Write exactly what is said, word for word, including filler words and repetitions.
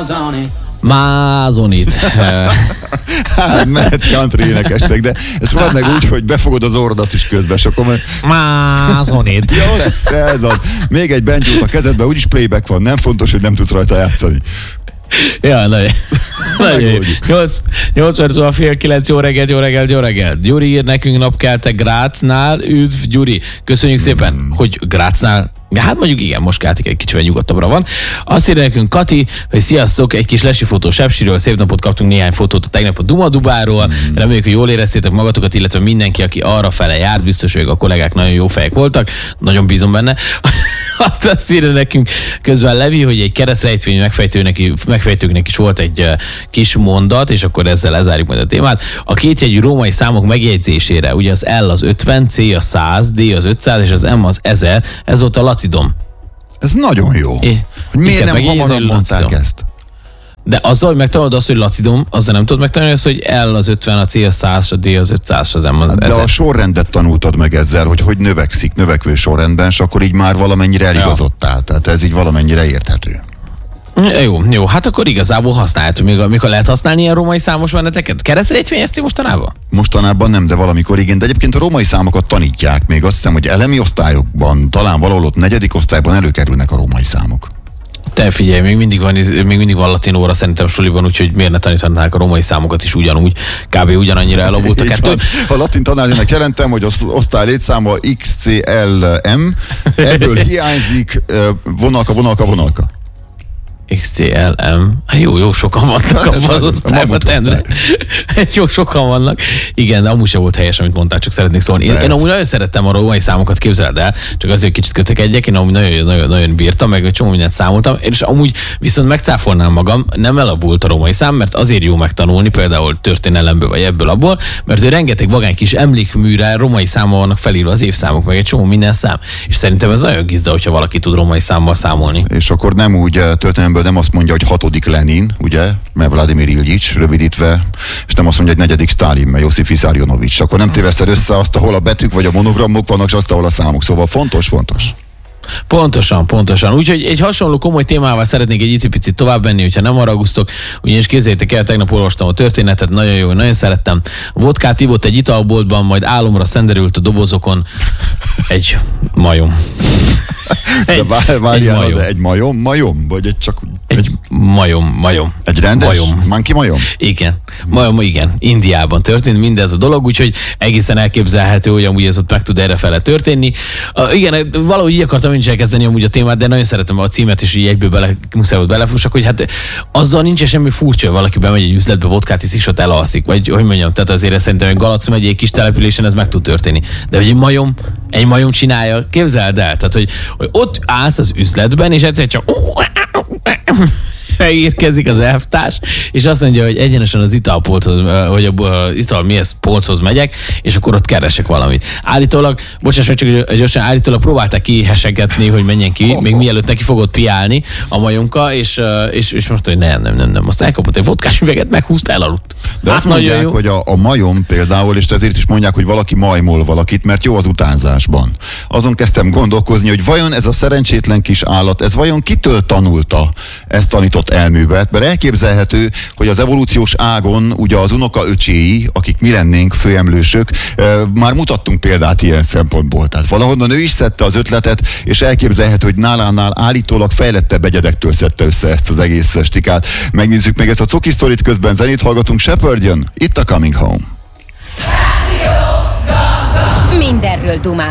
Mázonit. Hát mehetsz country énekesnek, de ezt mondd meg úgy, hogy befogod az orrodat is közben, és akkor... Mázonit. Jó lesz, ez az. Még egy banjót a kezedben, úgyis playback van, nem fontos, hogy nem tudsz rajta játszani. Ja, nagyon, nagyon jó. nyolc perc van, fél kilenc, jó reggelt, jó reggelt, jó reggelt. Gyuri ír nekünk napkelte Grácnál, üdv Gyuri. Köszönjük mm. szépen, hogy Grácnál, hát mondjuk igen, most keltik egy kicsivel nyugodtabbra van. Azt írja nekünk Kati, hogy sziasztok, egy kis lesi fotó Sepsiről, szép napot, kaptunk néhány fotót a tegnap a Duma Dubáról. Mm. Reméljük, hogy jól éreztétek magatokat, illetve mindenki, aki arra fele járt, biztos, hogy a kollégák nagyon jó fejek voltak. Nagyon bízom benne. Azt írja nekünk közben Levi, hogy egy keresztrejtvény megfejtőnek, megfejtőknek is volt egy uh, kis mondat, és akkor ezzel lezárjuk majd a témát. A kétjegyű római számok megjegyzésére, ugye az L az ötven, C a száz, D az ötszáz, és az M az ezer, ez volt a lacidom. Ez nagyon jó. É, hogy miért nem hamarabb mondták ezt? De azzal, hogy megtanulod azt, hogy lacidom, azzal nem tudod megtanulni azt, hogy L az ötven, a C a száz, a D az ötszáz, az M az ezer. De a sorrendet tanultad meg ezzel, hogy hogy növekszik, növekvő sorrendben, és akkor így már valamennyire eligazodtál. Ja. Tehát ez így valamennyire érthető. Jó, jó, hát akkor igazából használjátok, még mikor lehet használni ilyen római számos meneteket? Keresztrejtvényeztél mostanában? Mostanában nem, de valamikor igen, de egyébként a római számokat tanítják még, azt hiszem, hogy elemi osztályokban, talán valahol ott negyedik osztályban előkerülnek a római számok. Te figyelj, még mindig van, még mindig van latin óra szerintem suliban, úgyhogy miért ne tanítanák a római számokat is ugyanúgy, kb. Ugyanannyira elavult a kettő. A latin tanárjának jelentem, hogy az osztály létszáma X C L M, ebből hiányzik vonalka, vonalka, vonalka. X C L M. Jó, jó sokan vannak abban az osztályban, tendre. Jó sokan vannak. Igen, de amúgy sem volt helyes, amit mondtál, csak szeretnék szólni. Én, én amúgy nagyon szerettem a római számokat, képzeld el, csak azért kicsit kötekedjek, én amúgy nagyon, nagyon, nagyon bírtam, meg egy csomó mindent számoltam, és amúgy viszont megcáfolnám magam, nem elavult a római szám, mert azért jó megtanulni, például történelemből vagy ebből abból, mert ő rengeteg vagány kis emlékműre római számmal vannak felírva az évszámok, meg egy csomó minden szám. És szerintem ez nagyon gizda, hogyha valaki tud római számmal számolni. És akkor nem úgy történelemből nem azt mondja, hogy hatodik Lenin, ugye, mert Vladimir Iljics rövidítve, és nem azt mondja, hogy negyedik Sztálin, mert Josif Vissarionovics. Akkor nem téveszed össze azt, ahol a betűk vagy a monogramok vannak, és azt, ahol a számok. Szóval fontos, fontos. Pontosan, pontosan. Úgyhogy egy hasonló komoly témával szeretnék egy icipicit tovább menni, hogyha nem haragusztok. Ugyanis képzeljétek el, tegnap olvastam a történetet, nagyon jó, nagyon szerettem. Vodkát ivott egy italboltban, majd álomra szenderült a dobozokon egy majom. Egy, de várjál, egy majom. De egy majom, majom? Vagy egy csak... Egy, egy majom, majom. Egy rendes majom. Monkey majom? Igen. Majom, igen. Indiában történt mindez a dolog, úgyhogy egészen elképzelhető, hogy amúgy ez ott meg tud errefele történni. Uh, igen, valahogy így akartam én is elkezdeni amúgy a témát, de nagyon szeretem a címet, és így egyből bele, muszáj volt belefussak, hogy hát azzal nincs semmi furcsa, hogy valaki bemegy egy üzletbe, vodkát iszik, és ott elalszik. Vagy hogy mondjam, tehát azért szerintem egy Galac megy egy kis településen ez meg tud történni. De hogy egy majom, egy majom csinálja, képzeld el, tehát hogy, hogy ott állsz az üzletben, és egyszer csak megérkezik az elvtárs, és azt mondja, hogy egyenesen az italpolchoz, hogy az ital mihez polchoz megyek, és akkor ott keresek valamit. Állítólag, bocsáss meg csak gyorsan, állítólag próbálták kihesegetni, hogy menjen ki, még mielőtt neki fogott piálni a majomka, és, és, és most, hogy nem, nem, nem, nem. Azt elkapott egy vodkás üveget, meghúzta, elaludt. De hát azt mondják, hogy a, a majom például, és ezért is mondják, hogy valaki majmol valakit, mert jó az utánzásban. Azon kezdtem gondolkozni, hogy vajon ez a szerencsétlen kis állat, ez vajon kitől tanulta ezt tanított elművet, mert elképzelhető, hogy az evolúciós ágon ugye az unoka öcséi, akik mi lennénk főemlősök, már mutattunk példát ilyen szempontból. Tehát valahonnan ő is szedte az ötletet, és elképzelhető, hogy nálánál állítólag fejlettebb egyedektől szedte össze ezt az egész stikát. Megnézzük meg ezt a Coki Sztorit, közben zenét hallgatunk. Shepard jön, itt a Coming Home. Mindenről dumálunk.